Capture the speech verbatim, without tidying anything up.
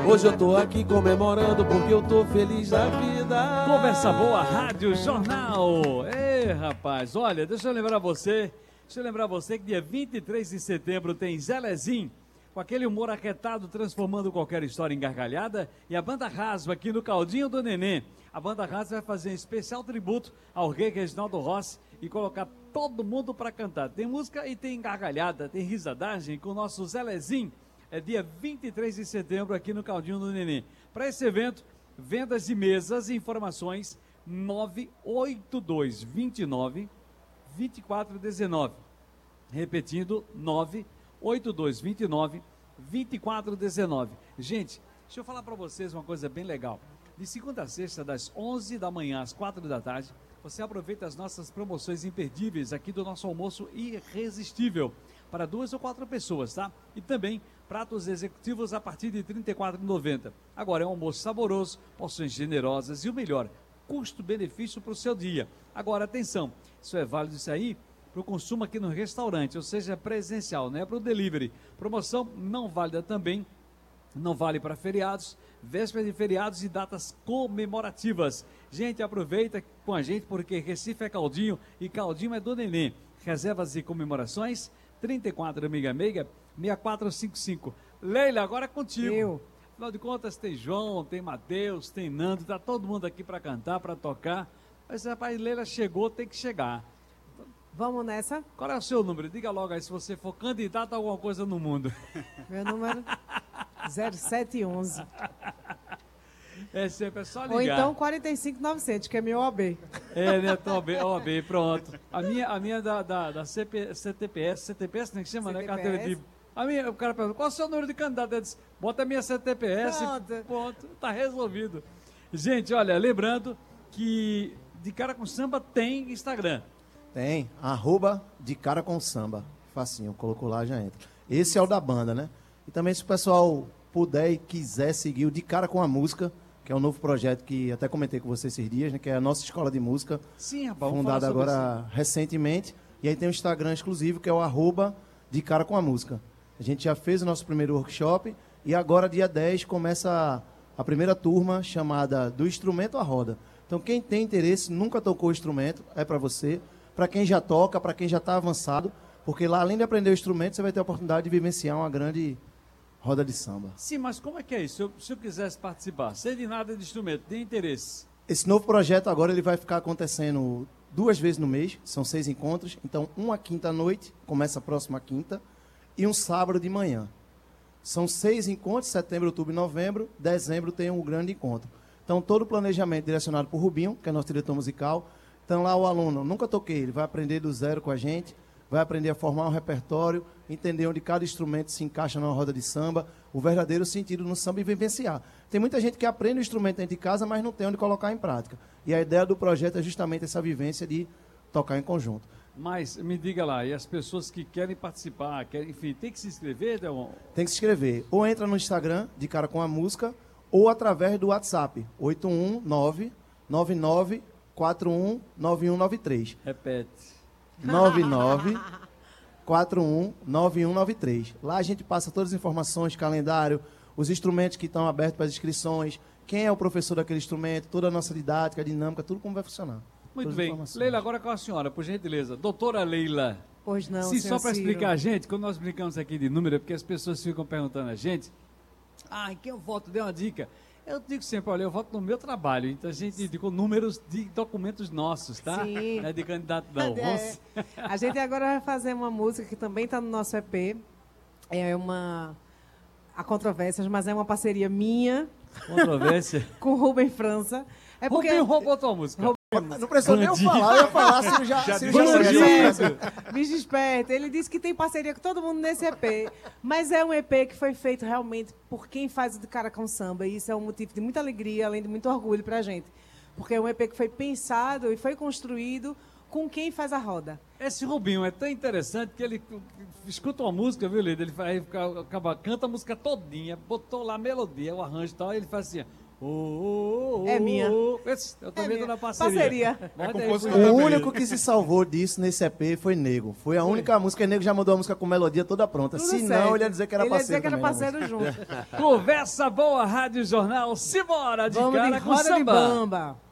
Hoje eu tô aqui comemorando porque eu tô feliz da vida. Conversa boa, Rádio Jornal. Ei, rapaz, olha, deixa eu lembrar você, deixa eu lembrar você que dia vinte e três de setembro tem Zelezinho, com aquele humor arretado, transformando qualquer história em gargalhada, e a Banda Rasva aqui no Caldinho do Neném. A Banda Rasva vai fazer um especial tributo ao rei Reginaldo Rossi e colocar todo mundo para cantar. Tem música e tem gargalhada, tem risadagem com o nosso Zelezinho. É dia vinte e três de setembro aqui no Caldinho do Neném. Para esse evento, vendas de mesas e informações nove oito dois, dois nove, dois quatro um nove. Repetindo, nove oito dois, dois nove, dois quatro um nove. Gente, deixa eu falar para vocês uma coisa bem legal. De segunda a sexta, das onze da manhã às quatro da tarde, você aproveita as nossas promoções imperdíveis aqui do nosso almoço irresistível para duas ou quatro pessoas, tá? E também pratos executivos a partir de trinta e quatro reais e noventa centavos. Agora é um almoço saboroso, porções generosas e o melhor, custo-benefício para o seu dia. Agora, atenção, isso é válido isso aí para o consumo aqui no restaurante, ou seja, presencial, não é para o delivery. Promoção não válida também, não vale para feriados, véspera de feriados e datas comemorativas. Gente, aproveita com a gente porque Recife é Caldinho e Caldinho é do Neném. Reservas e comemorações, trinta e quatro meia meia, seis quatro cinco cinco. Leila, agora é contigo. Eu. Afinal de contas, tem João, tem Matheus, tem Nando, tá todo mundo aqui para cantar, para tocar. Mas, rapaz, Leila chegou, tem que chegar. Vamos nessa? Qual é o seu número? Diga logo aí se você for candidato a alguma coisa no mundo. Meu número zero sete um um. É sempre, é só ligar. Ou então quarenta e cinco novecentos, que é meu O B. É, né? Tô O B, pronto. A minha, a minha da, da, da C P, C T P S, C T P S, né, que chama, né? Carteira de... A minha, o cara pergunta, qual é o seu número de candidato? Eu disse, bota a minha C T P S, pronto. Ponto, tá resolvido. Gente, olha, lembrando que De Cara com Samba tem Instagram. Tem, arroba De Cara com Samba. Facinho, colocou lá, já entra. Esse é o da banda, né? E também se o pessoal puder e quiser seguir o De Cara com a Música, que é um novo projeto que até comentei com você esses dias, né? Que é a nossa escola de música. Sim, rapaz, fundada agora recentemente. E aí tem um Instagram exclusivo, que é o arroba De Cara com a Música. A gente já fez o nosso primeiro workshop e agora, dia dez, começa a primeira turma chamada Do Instrumento à Roda. Então, quem tem interesse, nunca tocou o instrumento, é para você. Para quem já toca, para quem já está avançado, porque lá, além de aprender o instrumento, você vai ter a oportunidade de vivenciar uma grande roda de samba. Sim, mas como é que é isso? Se eu, se eu quisesse participar, sei de nada de instrumento, tem interesse? Esse novo projeto agora ele vai ficar acontecendo duas vezes no mês, são seis encontros. Então, uma quinta à noite, começa a próxima quinta, e um sábado de manhã. São seis encontros, setembro, outubro e novembro. Dezembro tem um grande encontro. Então, todo o planejamento direcionado por Rubinho, que é nosso diretor musical. Então, lá o aluno, nunca toquei, ele vai aprender do zero com a gente, vai aprender a formar um repertório, entender onde cada instrumento se encaixa numa roda de samba, o verdadeiro sentido no samba e vivenciar. Tem muita gente que aprende o instrumento dentro de casa, mas não tem onde colocar em prática. E a ideia do projeto é justamente essa vivência de tocar em conjunto. Mas, me diga lá, e as pessoas que querem participar, querem, enfim, tem que se inscrever, Delon? Tem que se inscrever. Ou entra no Instagram, De Cara com a Música, ou através do WhatsApp, oito um nove, nove nove quatro um nove um nove três. Repete. nove nove quatro um nove um nove três. Lá a gente passa todas as informações, calendário, os instrumentos que estão abertos para as inscrições, quem é o professor daquele instrumento, toda a nossa didática, a dinâmica, tudo como vai funcionar. Muito bem. Leila, agora com a senhora, por gentileza. Doutora Leila. Pois não, Sim, só para Ciro. explicar a gente, quando nós brincamos aqui de número, é porque as pessoas ficam perguntando a gente, ah, em quem eu voto? Dê uma dica. Eu digo sempre, olha, eu voto no meu trabalho. Então a gente indicou números de documentos nossos, tá? Sim. Não é de candidato, não. É. A gente agora vai fazer uma música que também está no nosso E P. É uma... Há controvérsias, mas é uma parceria minha. Controvérsia? Com Rubem França. É porque... Rubem roubou tua música. Roubou Não precisou nem eu falar, eu ia falar, se já, Já se deu já esperto, bicho esperto. Ele disse que tem parceria com todo mundo nesse E P. Mas é um E P que foi feito realmente por quem faz o De Cara com Samba. E isso é um motivo de muita alegria, além de muito orgulho pra gente. Porque é um E P que foi pensado e foi construído com quem faz a roda. Esse Rubinho é tão interessante que ele escuta uma música, viu, Lida? Ele faz, acaba, canta a música todinha, botou lá a melodia, o arranjo e tal, e ele faz assim, Oh, oh, oh, É minha. oh. Esse, eu tô É vendo minha. na parceria. Parceria. Bota aí, compositor por O também. único que se salvou disso nesse E P foi Nego. Foi a única música. Nego já mandou a música com melodia toda pronta. Tudo Se certo. não, ele ia dizer que era Ele ia parceiro. dizer que era também na parceiro junto. Conversa boa, Rádio Jornal. Simbora de Vamos cara de com roda de samba. bamba.